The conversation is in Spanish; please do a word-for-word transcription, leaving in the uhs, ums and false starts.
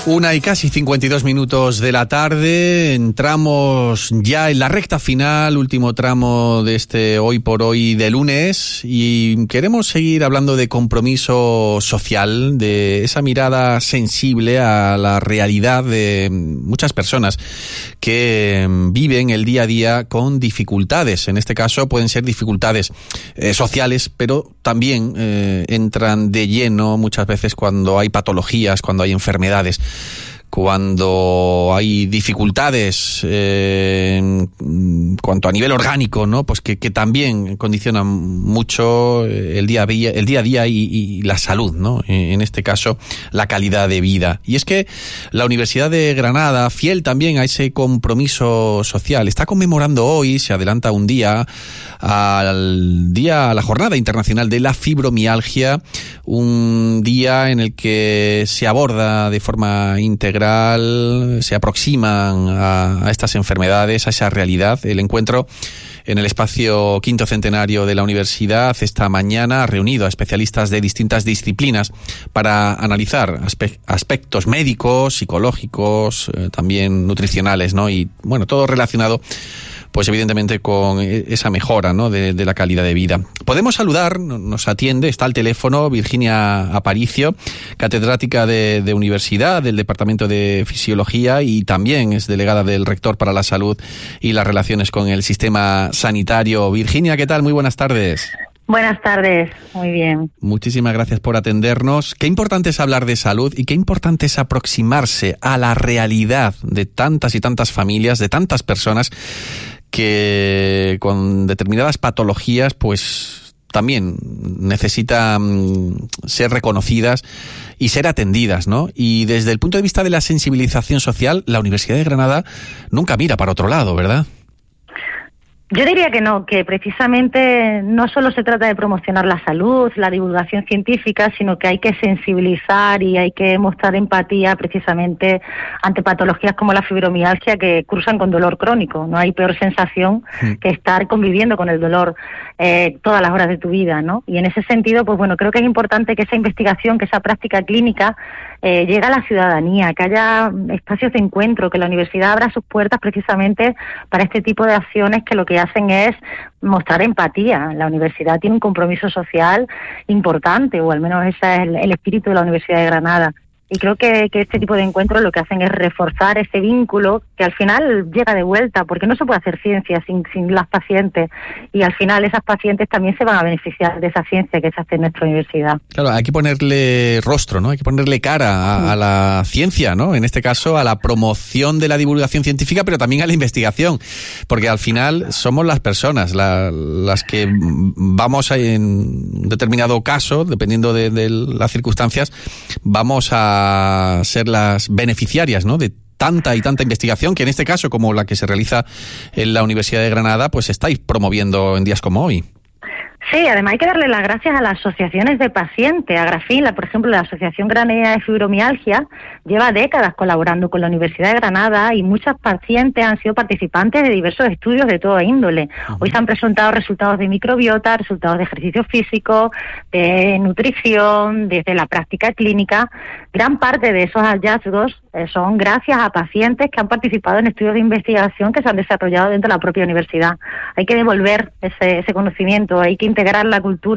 Una y casi cincuenta y dos minutos de la tarde, entramos ya en la recta final, último tramo de este Hoy por Hoy de lunes, y queremos seguir hablando de compromiso social, de esa mirada sensible a la realidad de muchas personas que viven el día a día con dificultades. En este caso pueden ser dificultades eh, sociales, pero también eh, entran de lleno muchas veces cuando hay patologías, cuando hay enfermedades, cuando hay dificultades eh, en cuanto a nivel orgánico, ¿no? Pues que, que también condicionan mucho el día a día, el día a día y, y la salud, ¿no? En este caso, la calidad de vida. Y es que la Universidad de Granada, fiel también a ese compromiso social, está conmemorando hoy, se adelanta un día al día, a la Jornada Internacional de la Fibromialgia, un día en el que se aborda de forma integral, se aproximan a, a estas enfermedades, a esa realidad. El encuentro en el espacio quinto centenario de la universidad esta mañana ha reunido a especialistas de distintas disciplinas para analizar aspe- aspectos médicos, psicológicos, eh, también nutricionales, ¿no? Y bueno, todo relacionado pues evidentemente con esa mejora, ¿no? de, de la calidad de vida. Podemos saludar, nos atiende, está al teléfono Virginia Aparicio, catedrática de, de universidad del Departamento de Fisiología y también es delegada del rector para la salud y las relaciones con el sistema sanitario. Virginia, ¿qué tal? Muy buenas tardes. Buenas tardes, muy bien. Muchísimas gracias por atendernos. Qué importante es hablar de salud y qué importante es aproximarse a la realidad de tantas y tantas familias, de tantas personas que con determinadas patologías pues también necesitan ser reconocidas y ser atendidas, ¿no? Y desde el punto de vista de la sensibilización social, la Universidad de Granada nunca mira para otro lado, ¿verdad? Yo diría que no, que precisamente no solo se trata de promocionar la salud, la divulgación científica, sino que hay que sensibilizar y hay que mostrar empatía precisamente ante patologías como la fibromialgia que cursan con dolor crónico. No hay peor sensación sí. que estar conviviendo con el dolor eh, todas las horas de tu vida, ¿no? Y en ese sentido, pues bueno, creo que es importante que esa investigación, que esa práctica clínica eh, llegue a la ciudadanía, que haya espacios de encuentro, que la universidad abra sus puertas precisamente para este tipo de acciones que lo que hacen es mostrar empatía. La universidad tiene un compromiso social importante, o al menos ese es el, el espíritu de la Universidad de Granada. Y creo que, que este tipo de encuentros lo que hacen es reforzar ese vínculo que al final llega de vuelta, porque no se puede hacer ciencia sin, sin las pacientes. Y al final esas pacientes también se van a beneficiar de esa ciencia que se hace en nuestra universidad. Claro, hay que ponerle rostro, ¿no? Hay que ponerle cara a, sí. a la ciencia, ¿no? En este caso, a la promoción de la divulgación científica, pero también a la investigación. Porque al final somos las personas la, las que vamos a, en un determinado caso, dependiendo de, de las circunstancias, vamos a a ser las beneficiarias, ¿no? de tanta y tanta investigación que en este caso, como la que se realiza en la Universidad de Granada, pues estáis promoviendo en días como hoy. Sí, además hay que darle las gracias a las asociaciones de pacientes. Agrafila, por ejemplo, la Asociación Granadina de Fibromialgia, lleva décadas colaborando con la Universidad de Granada y muchas pacientes han sido participantes de diversos estudios de toda índole. Uh-huh. Hoy se han presentado resultados de microbiota, resultados de ejercicio físico, de nutrición, desde la práctica clínica. Gran parte de esos hallazgos eh, son gracias a pacientes que han participado en estudios de investigación que se han desarrollado dentro de la propia universidad. Hay que devolver ese, ese conocimiento, hay que integrar la cultura